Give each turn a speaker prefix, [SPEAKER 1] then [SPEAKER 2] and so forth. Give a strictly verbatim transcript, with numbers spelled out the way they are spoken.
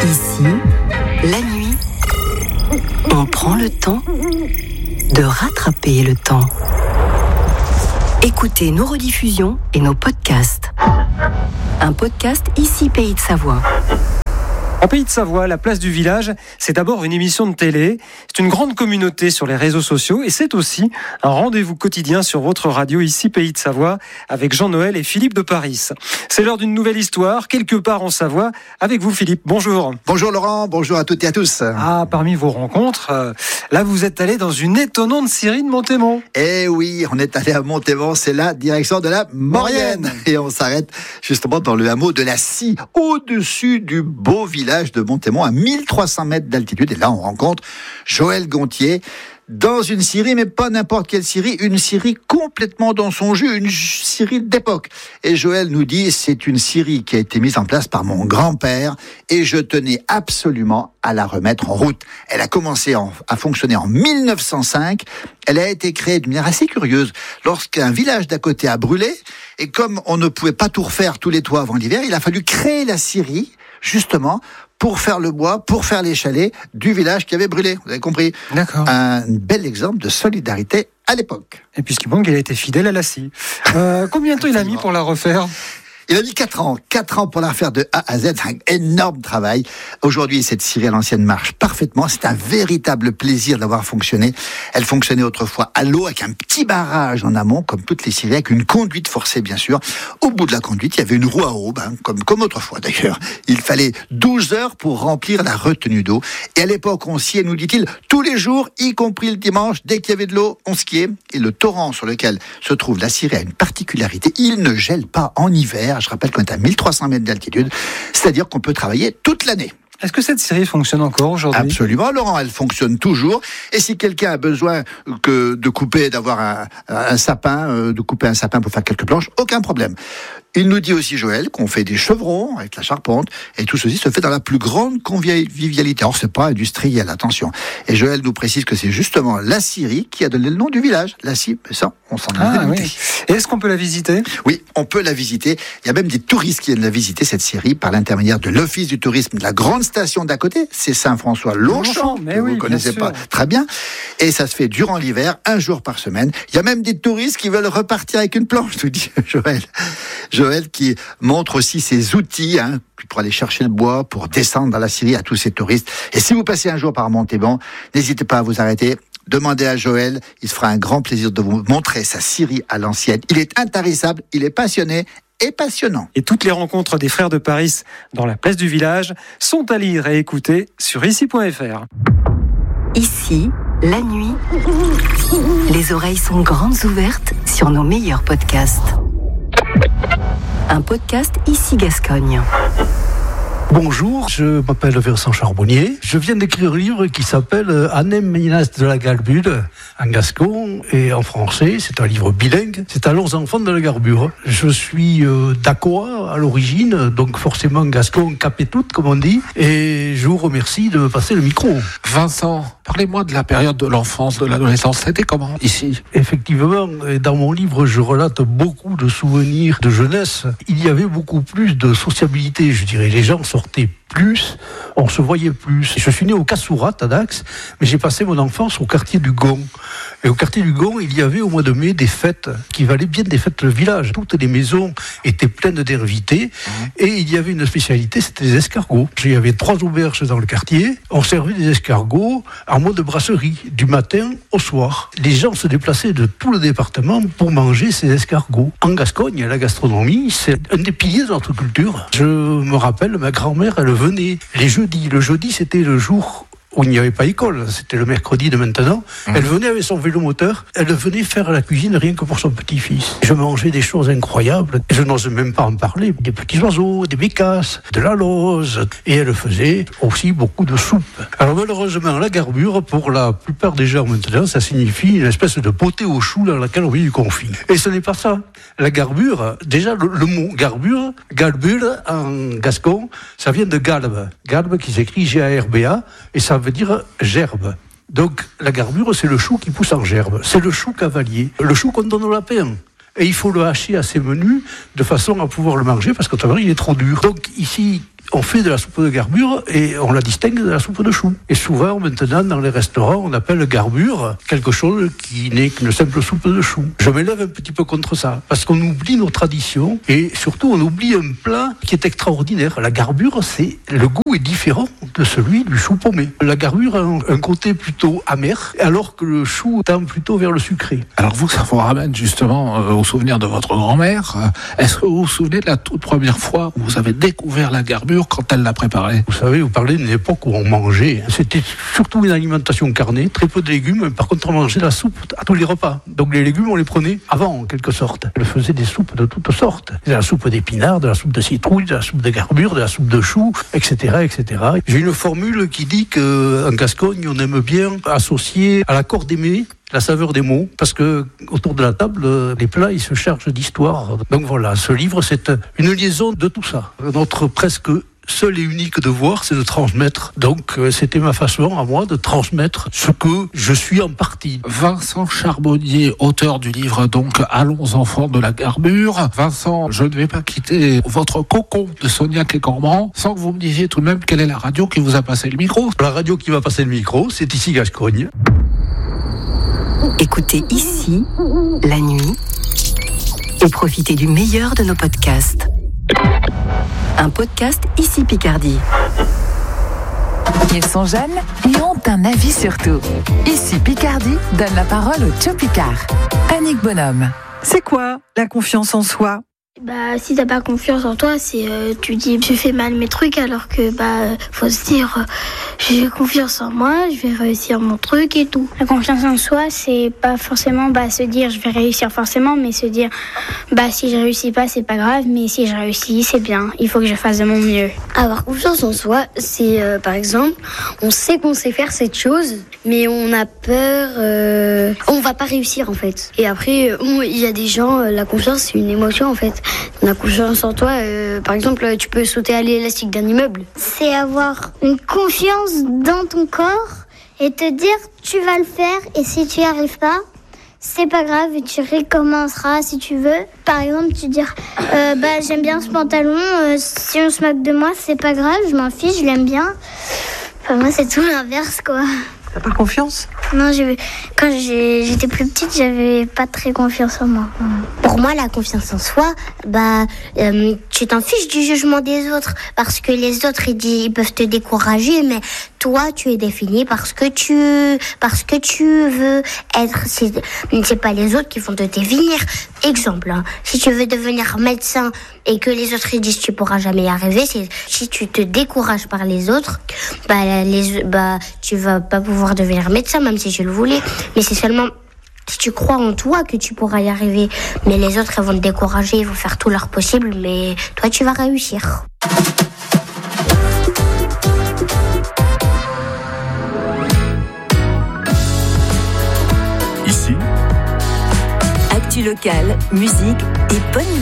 [SPEAKER 1] Ici, la nuit, on prend le temps de rattraper le temps. Écoutez nos rediffusions et nos podcasts. Un podcast Ici Pays de Savoie.
[SPEAKER 2] En Pays de Savoie, la place du village, c'est d'abord une émission de télé, c'est une grande communauté sur les réseaux sociaux et c'est aussi un rendez-vous quotidien sur votre radio Ici Pays de Savoie avec Jean-Noël et Philippe de Paris. C'est l'heure d'une nouvelle histoire, quelque part en Savoie, avec vous Philippe, bonjour.
[SPEAKER 3] Bonjour Laurent, bonjour à toutes et à tous.
[SPEAKER 2] Ah, parmi vos rencontres, euh, là vous êtes allé dans une étonnante scierie de Montémont.
[SPEAKER 3] Eh oui, on est allé à Montémont, c'est la direction de la Maurienne. Et on s'arrête justement dans le hameau de la Scie, au-dessus du beau village de Montémont à mille trois cents mètres d'altitude. Et là, on rencontre Joël Gontier dans une scierie, mais pas n'importe quelle scierie, une scierie complètement dans son jus, une scierie d'époque. Et Joël nous dit, c'est une scierie qui a été mise en place par mon grand-père et je tenais absolument à la remettre en route. Elle a commencé en, à fonctionner en mille neuf cent cinq. Elle a été créée de manière assez curieuse lorsqu'un village d'à côté a brûlé. Et comme on ne pouvait pas tout refaire tous les toits avant l'hiver, il a fallu créer la scierie justement pour faire le bois, pour faire les chalets du village qui avait brûlé. Vous avez compris ?
[SPEAKER 2] D'accord.
[SPEAKER 3] Un bel exemple de solidarité à l'époque.
[SPEAKER 2] Et puis ce qui manque, il a été fidèle à la scie. Euh, combien de temps il a mis pour la refaire ?
[SPEAKER 3] Il a mis quatre ans, quatre ans pour la refaire de A à Z, un énorme travail. Aujourd'hui, cette scierie à l'ancienne marche parfaitement. C'est un véritable plaisir d'avoir fonctionné. Elle fonctionnait autrefois à l'eau avec un petit barrage en amont, comme toutes les scieries, avec une conduite forcée, bien sûr. Au bout de la conduite, il y avait une roue à aube, hein, comme, comme autrefois d'ailleurs. Il fallait douze heures pour remplir la retenue d'eau. Et à l'époque, on sciait, nous dit-il, tous les jours, y compris le dimanche, dès qu'il y avait de l'eau, on skiait. Et le torrent sur lequel se trouve la scierie a une particularité. Il ne gèle pas en hiver. Je rappelle qu'on est à mille trois cents mètres d'altitude, c'est-à-dire qu'on peut travailler toute l'année.
[SPEAKER 2] Est-ce que cette scierie fonctionne encore aujourd'hui ?
[SPEAKER 3] Absolument, Laurent, elle fonctionne toujours. Et si quelqu'un a besoin que de couper, d'avoir un, un sapin, de couper un sapin pour faire quelques planches, aucun problème. Il nous dit aussi, Joël, qu'on fait des chevrons avec la charpente, et tout ceci se fait dans la plus grande convivialité. Alors, c'est pas industriel, attention. Et Joël nous précise que c'est justement la scierie qui a donné le nom du village. La Scie, mais ça, on s'en
[SPEAKER 2] ah,
[SPEAKER 3] est dégoûté.
[SPEAKER 2] Oui. Et est-ce qu'on peut la visiter ?
[SPEAKER 3] Oui, on peut la visiter. Il y a même des touristes qui viennent la visiter, cette scierie, par l'intermédiaire de l'Office du tourisme de la grande station d'à côté. C'est Saint-François-Longchamp,
[SPEAKER 2] mais
[SPEAKER 3] que
[SPEAKER 2] oui,
[SPEAKER 3] vous ne connaissez
[SPEAKER 2] sûr.
[SPEAKER 3] pas très bien. Et ça se fait durant l'hiver, un jour par semaine. Il y a même des touristes qui veulent repartir avec une planche, je vous dis, Joël. Joël qui montre aussi ses outils, hein, pour aller chercher le bois, pour descendre dans la scierie à tous ces touristes. Et si vous passez un jour par Montémont, n'hésitez pas à vous arrêter. Demandez à Joël, il se fera un grand plaisir de vous montrer sa scierie à l'ancienne. Il est intarissable, il est passionné et passionnant.
[SPEAKER 2] Et toutes les rencontres des frères de Paris dans la place du village sont à lire et écouter sur ici point f r.
[SPEAKER 1] Ici, la nuit, les oreilles sont grandes ouvertes sur nos meilleurs podcasts. Un podcast Ici Gascogne.
[SPEAKER 4] Bonjour, je m'appelle Vincent Charbonnier. Je viens d'écrire un livre qui s'appelle Anem Ménas de la Galbude, en gascon et en français. C'est un livre bilingue. C'est à leurs enfants de la Garbure. Je suis euh, d'Acoa à l'origine, donc forcément gascon capé tout, comme on dit. Et je vous remercie de me passer le micro.
[SPEAKER 5] Vincent, parlez-moi de la période de l'enfance, de l'adolescence. C'était comment ici ?
[SPEAKER 4] Effectivement, dans mon livre, je relate beaucoup de souvenirs de jeunesse. Il y avait beaucoup plus de sociabilité, je dirais. Les gens sortaient plus, on se voyait plus. Je suis né au Cassourat, à Dax, mais j'ai passé mon enfance au quartier du Gond. Et au quartier du Gond, il y avait au mois de mai des fêtes qui valaient bien des fêtes de village. Toutes les maisons étaient pleines d'invités mmh. et il y avait une spécialité, c'était les escargots. Il y avait trois auberges dans le quartier. On servait des escargots en mode brasserie, du matin au soir. Les gens se déplaçaient de tout le département pour manger ces escargots. En Gascogne, la gastronomie, c'est un des piliers de notre culture. Je me rappelle, ma grand-mère, elle venait les jeudis. Le jeudi, c'était le jour où il n'y avait pas école, c'était le mercredi de maintenant. Mmh. Elle venait avec son vélo moteur, elle venait faire la cuisine rien que pour son petit-fils. Je mangeais des choses incroyables, je n'ose même pas en parler, des petits oiseaux, des bécasses, de la lauze, et elle faisait aussi beaucoup de soupe. Alors malheureusement, la garbure, pour la plupart des gens maintenant, ça signifie une espèce de potée au chou dans laquelle on met du confit. Et ce n'est pas ça. La garbure, déjà le, le mot garbure, galbure en gascon, ça vient de galbe, galbe qui s'écrit G A R B A, et ça veut dire gerbe. Donc la garbure, c'est le chou qui pousse en gerbe. C'est le chou cavalier, le chou qu'on donne au lapin. Et il faut le hacher assez menu de façon à pouvoir le manger parce qu'autrement il est trop dur. Donc ici, on fait de la soupe de garbure et on la distingue de la soupe de chou. Et souvent, maintenant, dans les restaurants, on appelle garbure quelque chose qui n'est qu'une simple soupe de chou. Je m'élève un petit peu contre ça, parce qu'on oublie nos traditions et surtout, on oublie un plat qui est extraordinaire. La garbure, c'est le goût est différent de celui du chou paumé. La garbure a un, un côté plutôt amer, alors que le chou tend plutôt vers le sucré.
[SPEAKER 5] Alors vous, ça vous ramène justement euh, au souvenir de votre grand-mère. Est-ce que vous vous souvenez de la toute première fois où vous avez découvert la garbure quand elle l'a préparée?
[SPEAKER 4] Vous savez, vous parlez d'une époque où on mangeait. C'était surtout une alimentation carnée, très peu de légumes. Par contre, on mangeait la soupe à tous les repas. Donc les légumes, on les prenait avant, en quelque sorte. Elle faisait des soupes de toutes sortes. De la soupe d'épinards, de la soupe de citrouille, de la soupe de garbure, de la soupe de chou, et cetera, et cetera. J'ai une formule qui dit qu'en Gascogne, on aime bien associer à l'accord des mets la saveur des mots, parce que autour de la table, les plats, ils se chargent d'histoire. Donc voilà, ce livre, c'est une liaison de tout ça. Notre presque seul et unique devoir, c'est de transmettre. Donc c'était ma façon à moi de transmettre ce que je suis en partie.
[SPEAKER 5] Vincent Charbonnier, auteur du livre donc Allons enfants de la garbure. Vincent, je ne vais pas quitter votre cocon de Sonia Quécormand sans que vous me disiez tout de même quelle est la radio qui vous a passé le micro.
[SPEAKER 4] La radio qui m'a passé le micro, c'est ici Gascogne.
[SPEAKER 1] Écoutez ici, la nuit, et profitez du meilleur de nos podcasts. Un podcast Ici Picardie.
[SPEAKER 6] Ils sont jeunes et ont un avis sur tout. Ici Picardie donne la parole au Tchou Picard. Annick Bonhomme.
[SPEAKER 7] C'est quoi la confiance en soi ?
[SPEAKER 8] Bah, si t'as pas confiance en toi, c'est euh, tu dis je fais mal mes trucs, alors que bah faut se dire euh, j'ai confiance en moi, je vais réussir mon truc et tout.
[SPEAKER 9] La confiance en soi, c'est pas forcément bah se dire je vais réussir forcément, mais se dire bah si je réussis pas c'est pas grave, mais si je réussis c'est bien, il faut que je fasse de mon mieux.
[SPEAKER 8] Avoir confiance en soi, c'est euh, par exemple, on sait qu'on sait faire cette chose, mais on a peur, euh, on va pas réussir en fait. Et après, il y a des gens, euh, la confiance c'est une émotion en fait. On a confiance en toi, euh, par exemple, tu peux sauter à l'élastique d'un immeuble.
[SPEAKER 9] C'est avoir une confiance dans ton corps et te dire tu vas le faire, et si tu n'y arrives pas, c'est pas grave, tu recommenceras si tu veux. Par exemple, tu dis euh, bah j'aime bien ce pantalon, euh, si on se moque de moi, c'est pas grave, je m'en fiche, je l'aime bien. Enfin, moi, c'est tout l'inverse, quoi.
[SPEAKER 7] T'as pas confiance ?
[SPEAKER 9] Non, j'ai, quand j'ai, j'étais plus petite, j'avais pas très confiance en moi.
[SPEAKER 10] Pour moi, la confiance en soi, bah, euh, tu t'en fiches du jugement des autres, parce que les autres, ils, ils peuvent te décourager, mais toi, tu es défini parce que tu, parce que tu veux être. C'est, c'est pas les autres qui vont te définir. Exemple, hein, si tu veux devenir médecin et que les autres ils disent tu pourras jamais y arriver, c'est si tu te décourages par les autres, bah, les, bah, tu vas pas pouvoir devenir médecin, même si je le voulais. Mais c'est seulement si tu crois en toi que tu pourras y arriver. Mais les autres, ils vont te décourager, ils vont faire tout leur possible, mais toi, tu vas réussir.
[SPEAKER 1] Ici, actu locale, musique et bonne